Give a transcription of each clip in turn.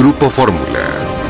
Grupo Fórmula.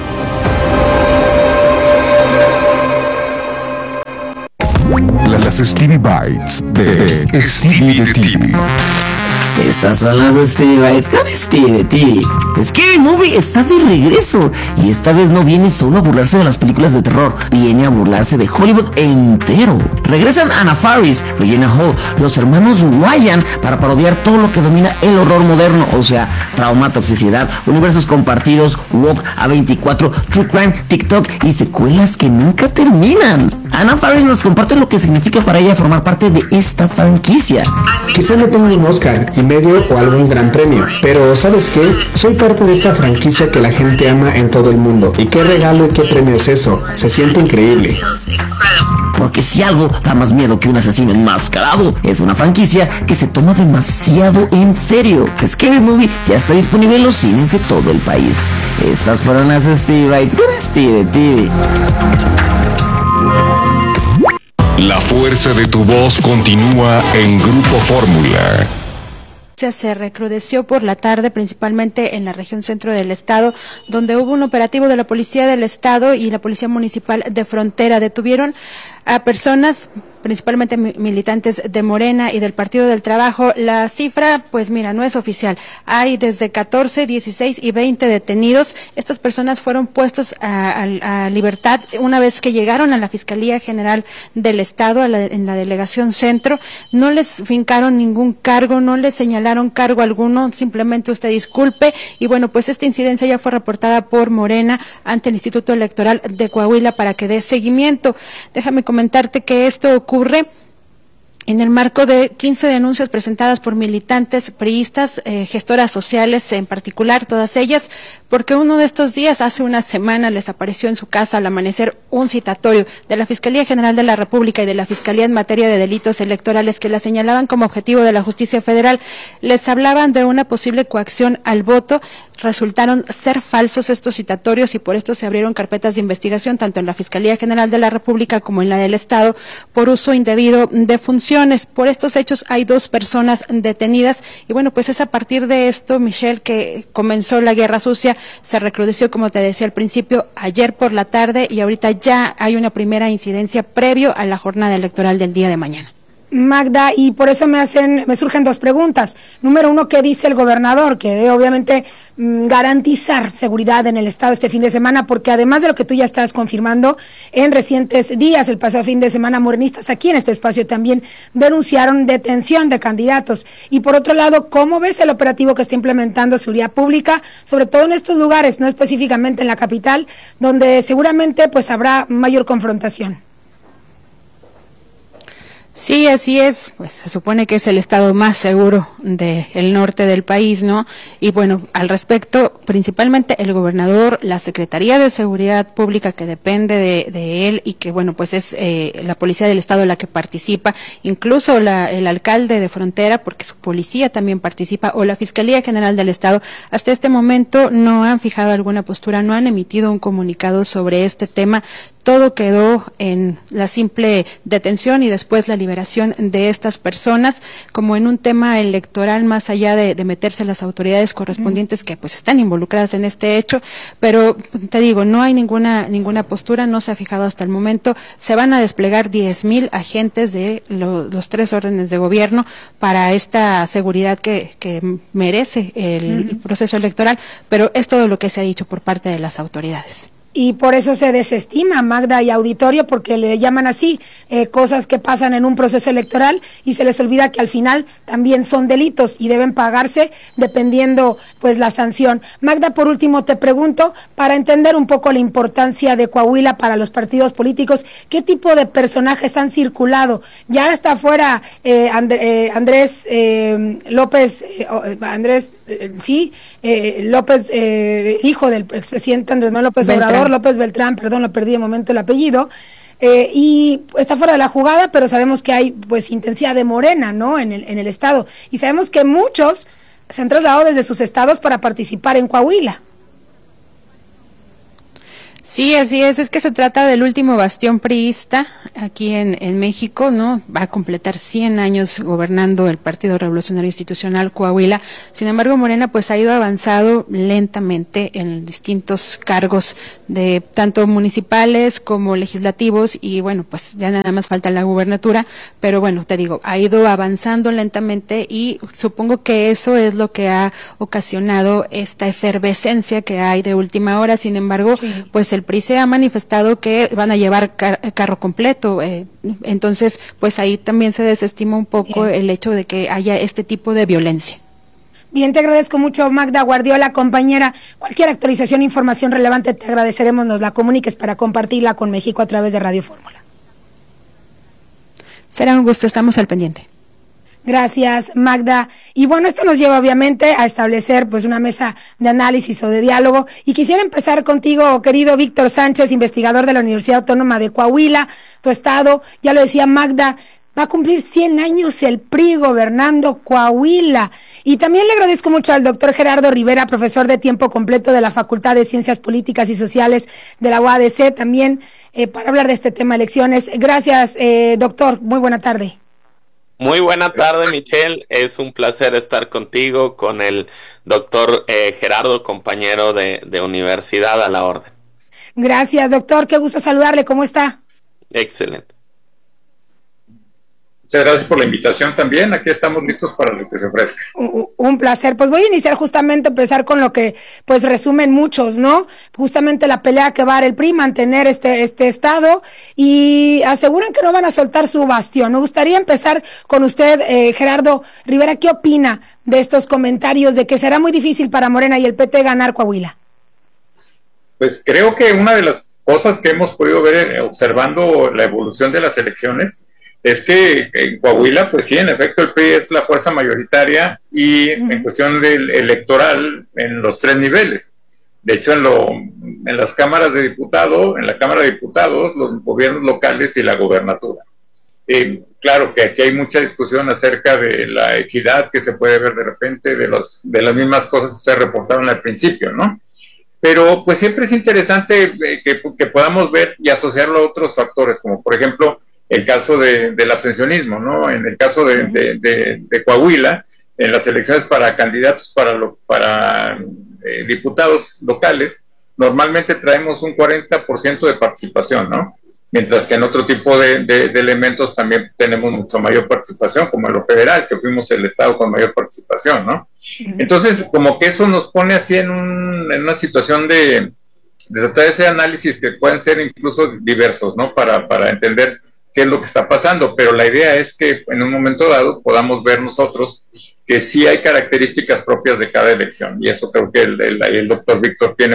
Las Stevie Bites de Stevie de TV. Estas son las Stevie Bites con Stevie de TV. Scary Movie está de regreso y esta vez no viene solo a burlarse de las películas de terror, viene a burlarse de Hollywood entero. Regresan Anna Faris, Regina Hall, los hermanos Wyan para parodiar todo lo que domina el horror moderno, o sea, trauma, toxicidad, universos compartidos, woke, A24, true crime, TikTok y secuelas que nunca terminan. Anna Faris nos comparte lo que significa para ella formar parte de esta franquicia. Quizá no tenga un Oscar y medio o algún gran premio, pero ¿sabes qué? Soy parte de esta franquicia que la gente ama en todo el mundo. Y qué regalo y qué premio es eso. Se siente increíble. Porque si algo da más miedo que un asesino enmascarado, es una franquicia que se toma demasiado en serio. Scary Movie ya está disponible en los cines de todo el país. Estas fueron las Stevie Bites con Stevie de TV. La fuerza de tu voz continúa en Grupo Fórmula. Se recrudeció por la tarde, principalmente en la región centro del estado, donde hubo un operativo de la Policía del Estado y la Policía Municipal de Frontera. Detuvieron a personas, principalmente militantes de Morena y del Partido del Trabajo. La cifra, pues mira, no es oficial. Hay desde 14, 16 y 20 detenidos. Estas personas fueron puestos a libertad una vez que llegaron a la Fiscalía General del Estado, en la Delegación Centro. No les fincaron ningún cargo, no les señalaron cargo alguno, simplemente usted disculpe. Y bueno, pues esta incidencia ya fue reportada por Morena ante el Instituto Electoral de Coahuila para que dé seguimiento. Déjame comentarte que esto ocurre en el marco de 15 denuncias presentadas por militantes priistas, gestoras sociales en particular, todas ellas, porque uno de estos días, hace una semana, les apareció en su casa al amanecer un citatorio de la Fiscalía General de la República y de la Fiscalía en materia de delitos electorales que la señalaban como objetivo de la justicia federal. Les hablaban de una posible coacción al voto. Resultaron ser falsos estos citatorios y por esto se abrieron carpetas de investigación tanto en la Fiscalía General de la República como en la del Estado por uso indebido de funciones. Por estos hechos hay 2 personas detenidas y bueno, pues es a partir de esto, Michelle, que comenzó la guerra sucia. Se recrudeció, como te decía al principio, ayer por la tarde y ahorita ya hay una primera incidencia previo a la jornada electoral del día de mañana. Magda, y por eso me surgen 2 preguntas. Número 1, ¿qué dice el gobernador? Que debe obviamente garantizar seguridad en el estado este fin de semana, porque además de lo que tú ya estás confirmando, en recientes días, el pasado fin de semana, morenistas aquí en este espacio también denunciaron detención de candidatos. Y por otro lado, ¿cómo ves el operativo que está implementando Seguridad Pública, sobre todo en estos lugares, no específicamente en la capital, donde seguramente pues habrá mayor confrontación? Sí, así es, pues se supone que es el estado más seguro del norte del país, ¿no? Y bueno, al respecto, principalmente el gobernador, la Secretaría de Seguridad Pública que depende de él y que bueno, pues es la Policía del Estado la que participa, incluso el alcalde de Frontera, porque su policía también participa, o la Fiscalía General del Estado, hasta este momento no han fijado alguna postura, no han emitido un comunicado sobre este tema. Todo quedó en la simple detención y después la liberación de estas personas, como en un tema electoral, más allá de meterse las autoridades correspondientes que pues están involucradas en este hecho. Pero te digo, no hay ninguna postura, no se ha fijado hasta el momento. Se van a desplegar 10,000 agentes de los 3 órdenes de gobierno para esta seguridad que merece el proceso electoral, pero es todo lo que se ha dicho por parte de las autoridades. Y por eso se desestima, Magda y auditorio, porque le llaman así, cosas que pasan en un proceso electoral y se les olvida que al final también son delitos y deben pagarse dependiendo pues la sanción. Magda, por último te pregunto, para entender un poco la importancia de Coahuila para los partidos políticos, ¿qué tipo de personajes han circulado? Ya está afuera Andrés López, López, hijo del expresidente Andrés Manuel López Obrador, López Beltrán, perdón, lo perdí de momento el apellido, y está fuera de la jugada, pero sabemos que hay pues intensidad de Morena, ¿no?, en el estado, y sabemos que muchos se han trasladado desde sus estados para participar en Coahuila. Sí, así es que se trata del último bastión priista aquí en México, ¿no? Va a completar 100 años gobernando el Partido Revolucionario Institucional Coahuila. Sin embargo, Morena pues ha ido avanzado lentamente en distintos cargos de tanto municipales como legislativos y bueno, pues ya nada más falta la gubernatura, pero bueno, te digo, ha ido avanzando lentamente y supongo que eso es lo que ha ocasionado esta efervescencia que hay de última hora. Sin embargo, sí, pues el PRI se ha manifestado que van a llevar carro completo, entonces pues ahí también se desestima un poco el hecho de que haya este tipo de violencia. Bien, te agradezco mucho, Magda Guardiola, compañera. Cualquier actualización, información relevante, te agradeceremos, nos la comuniques para compartirla con México a través de Radio Fórmula. Será un gusto, estamos al pendiente. Gracias, Magda. Y bueno, esto nos lleva obviamente a establecer pues una mesa de análisis o de diálogo. Y quisiera empezar contigo, querido Víctor Sánchez, investigador de la Universidad Autónoma de Coahuila, tu estado. Ya lo decía Magda, va a cumplir 100 años el PRI gobernando Coahuila. Y también le agradezco mucho al doctor Gerardo Rivera, profesor de tiempo completo de la Facultad de Ciencias Políticas y Sociales de la UADC, también para hablar de este tema elecciones. Gracias, doctor. Muy buena tarde. Muy buena tarde, Michelle. Es un placer estar contigo, con el doctor Gerardo, compañero de universidad, a la orden. Gracias, doctor. Qué gusto saludarle. ¿Cómo está? Excelente. Muchas gracias por la invitación también. Aquí estamos listos para lo que se ofrezca. Un placer. Pues voy a iniciar justamente, empezar con lo que pues resumen muchos, ¿no? Justamente la pelea que va a dar el PRI, mantener este estado, y aseguran que no van a soltar su bastión. Me gustaría empezar con usted, Gerardo Rivera. ¿Qué opina de estos comentarios de que será muy difícil para Morena y el PT ganar Coahuila? Pues creo que una de las cosas que hemos podido ver observando la evolución de las elecciones es que en Coahuila, pues sí, en efecto el PRI es la fuerza mayoritaria y en cuestión electoral en los tres niveles. De hecho, en las cámaras de diputados, en la Cámara de Diputados, los gobiernos locales y la gobernatura. Claro que aquí hay mucha discusión acerca de la equidad que se puede ver de repente, de las mismas cosas que ustedes reportaron al principio, ¿no? Pero pues siempre es interesante que podamos ver y asociarlo a otros factores, como por ejemplo el caso del abstencionismo, ¿no? En el caso de Coahuila, en las elecciones para candidatos para diputados locales, normalmente traemos un 40% de participación, ¿no? Mientras que en otro tipo de elementos también tenemos mucho mayor participación, como en lo federal, que fuimos el estado con mayor participación, ¿no? Entonces, como que eso nos pone así en una situación de tratar de ese análisis que pueden ser incluso diversos, ¿no? Para entender qué es lo que está pasando, pero la idea es que en un momento dado podamos ver nosotros que sí hay características propias de cada elección, y eso creo que el doctor Víctor tiene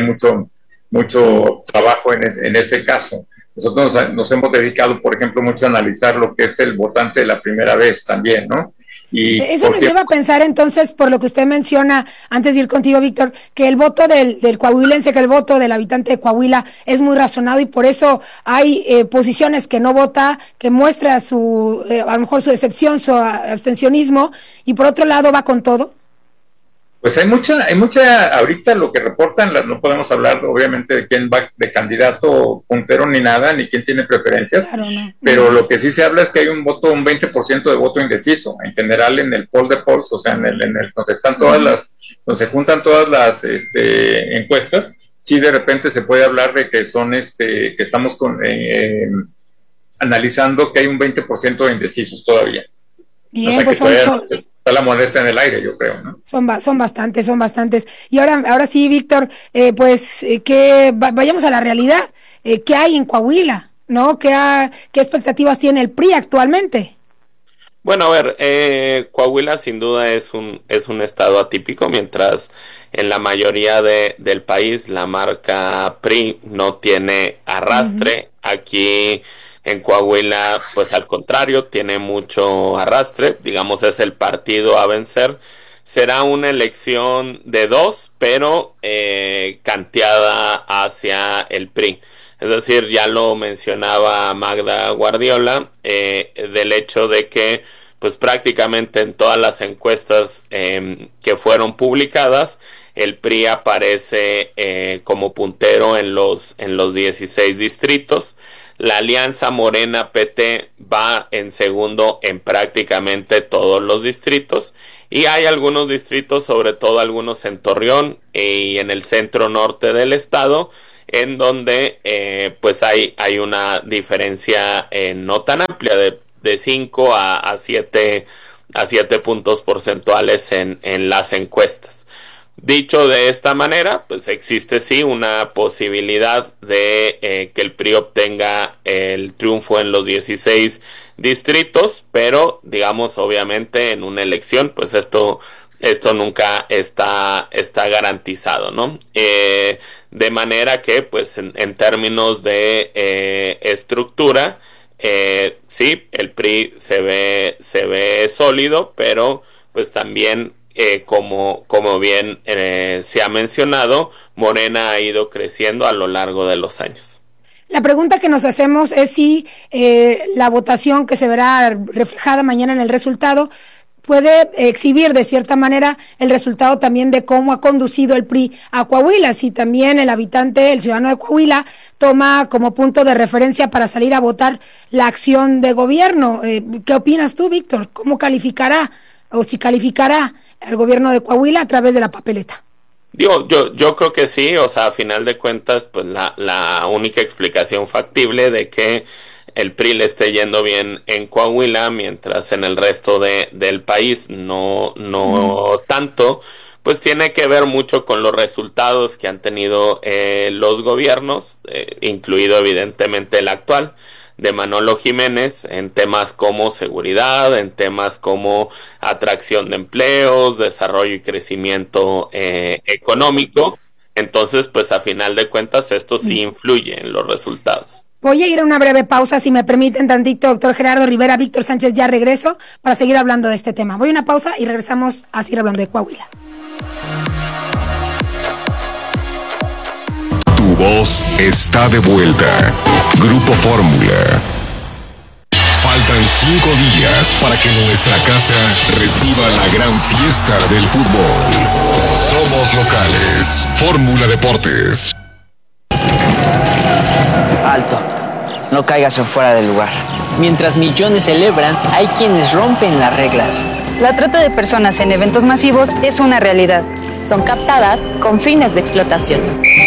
mucho trabajo en ese caso. Nosotros nos hemos dedicado, por ejemplo, mucho a analizar lo que es el votante de la primera vez también, ¿no? Y eso nos lleva a pensar entonces, por lo que usted menciona, antes de ir contigo, Víctor, que el voto del coahuilense, que el voto del habitante de Coahuila es muy razonado, y por eso hay posiciones que no vota, que muestra a lo mejor su decepción, su abstencionismo, y por otro lado va con todo. Pues hay mucha, ahorita lo que reportan, no podemos hablar obviamente de quién va de candidato puntero ni nada, ni quién tiene preferencias, claro, no. Pero lo que sí se habla es que hay un 20% de voto indeciso, en general en el poll de polls, o sea, en el donde están donde se juntan todas las encuestas, sí de repente se puede hablar de que son, que estamos analizando que hay un 20% de indecisos todavía. Bien, o sea, pues que todavía está la moneda en el aire, yo creo, ¿no? Son bastantes. Y ahora sí, Víctor, vayamos a la realidad. ¿Qué hay en Coahuila? ¿No? ¿Qué expectativas tiene el PRI actualmente? Bueno, a ver, Coahuila sin duda es un estado atípico, mientras en la mayoría del país la marca PRI no tiene arrastre. Aquí en Coahuila, pues al contrario, tiene mucho arrastre, digamos es el partido a vencer. Será una elección de dos, pero canteada hacia el PRI. Es decir, ya lo mencionaba Magda Guardiola, del hecho de que pues prácticamente en todas las encuestas que fueron publicadas, el PRI aparece como puntero en los 16 distritos. La alianza Morena-PT va en segundo en prácticamente todos los distritos, y hay algunos distritos, sobre todo algunos en Torreón y en el centro norte del estado, en donde pues hay una diferencia no tan amplia, de 5 a 7 puntos porcentuales en las encuestas. Dicho de esta manera, pues existe sí una posibilidad de que el PRI obtenga el triunfo en los 16 distritos, pero digamos, obviamente en una elección pues esto nunca está garantizado, ¿no? De manera que pues en términos de estructura, sí, el PRI se ve sólido, pero pues también como bien se ha mencionado, Morena ha ido creciendo a lo largo de los años. La pregunta que nos hacemos es si la votación que se verá reflejada mañana en el resultado puede exhibir de cierta manera el resultado también de cómo ha conducido el PRI a Coahuila, si también el habitante, el ciudadano de Coahuila, toma como punto de referencia para salir a votar la acción de gobierno. ¿Qué opinas tú, Víctor? ¿Cómo calificará o si calificará al gobierno de Coahuila a través de la papeleta? Digo, yo creo que sí, o sea, a final de cuentas, pues la única explicación factible de que el PRI le esté yendo bien en Coahuila, mientras en el resto del país no tanto, pues tiene que ver mucho con los resultados que han tenido los gobiernos, incluido evidentemente el actual, de Manolo Jiménez, en temas como seguridad, en temas como atracción de empleos, desarrollo y crecimiento económico. Entonces, pues a final de cuentas esto sí influye en los resultados. Voy a ir a una breve pausa, si me permiten tantito, doctor Gerardo Rivera, Víctor Sánchez, ya regreso para seguir hablando de este tema. Voy a una pausa y regresamos a seguir hablando de Coahuila. Tu voz está de vuelta. Grupo Fórmula. Faltan 5 días para que nuestra casa reciba la gran fiesta del fútbol. Somos locales. Fórmula Deportes. Alto. No caigas en fuera del lugar. Mientras millones celebran, hay quienes rompen las reglas. La trata de personas en eventos masivos es una realidad. Son captadas con fines de explotación.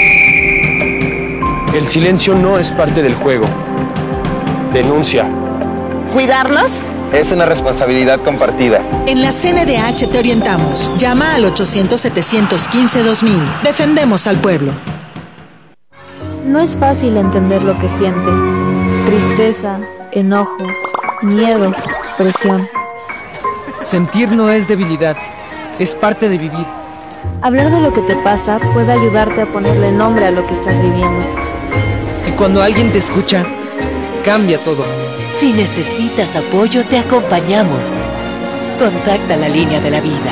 El silencio no es parte del juego. Denuncia. ¿Cuidarnos? Es una responsabilidad compartida. En la CNDH te orientamos. Llama al 800-715-2000. Defendemos al pueblo. No es fácil entender lo que sientes. Tristeza, enojo, miedo, presión. Sentir no es debilidad, es parte de vivir. Hablar de lo que te pasa puede ayudarte a ponerle nombre a lo que estás viviendo. Y cuando alguien te escucha, cambia todo. Si necesitas apoyo, te acompañamos. Contacta la línea de la vida.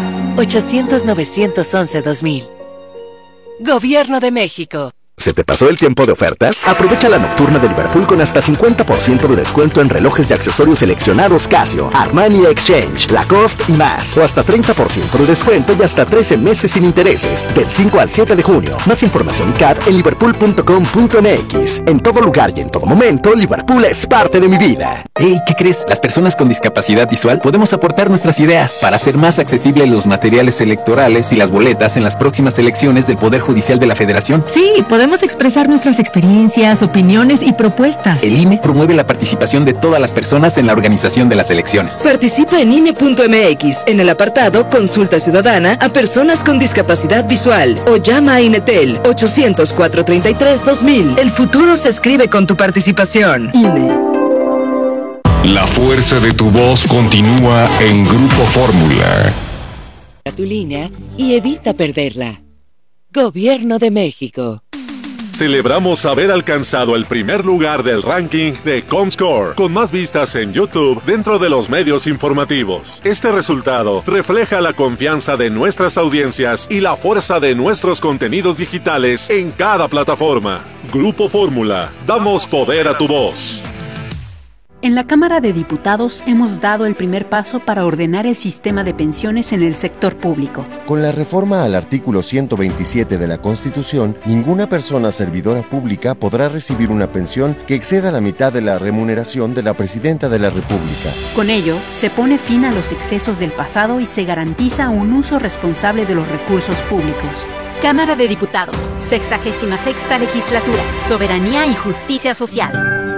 800-911-2000. Gobierno de México. ¿Se te pasó el tiempo de ofertas? Aprovecha la nocturna de Liverpool con hasta 50% de descuento en relojes y accesorios seleccionados Casio, Armani Exchange, Lacoste y más. O hasta 30% de descuento y hasta 13 meses sin intereses. Del 5 al 7 de junio. Más información en liverpool.com.mx. En todo lugar y en todo momento, Liverpool es parte de mi vida. Hey, ¿qué crees? Las personas con discapacidad visual podemos aportar nuestras ideas para hacer más accesibles los materiales electorales y las boletas en las próximas elecciones del Poder Judicial de la Federación. Sí, podemos expresar nuestras experiencias, opiniones y propuestas. El INE promueve la participación de todas las personas en la organización de las elecciones. Participa en INE.mx en el apartado Consulta Ciudadana a personas con discapacidad visual o llama a INETEL 800-433-2000. El futuro se escribe con tu participación. INE. La fuerza de tu voz continúa en Grupo Fórmula. A tu línea y evita perderla. Gobierno de México. Celebramos haber alcanzado el primer lugar del ranking de Comscore, con más vistas en YouTube dentro de los medios informativos. Este resultado refleja la confianza de nuestras audiencias y la fuerza de nuestros contenidos digitales en cada plataforma. Grupo Fórmula, damos poder a tu voz. En la Cámara de Diputados hemos dado el primer paso para ordenar el sistema de pensiones en el sector público. Con la reforma al artículo 127 de la Constitución, ninguna persona servidora pública podrá recibir una pensión que exceda la mitad de la remuneración de la Presidenta de la República. Con ello, se pone fin a los excesos del pasado y se garantiza un uso responsable de los recursos públicos. Cámara de Diputados, 66ª Legislatura, Soberanía y Justicia Social.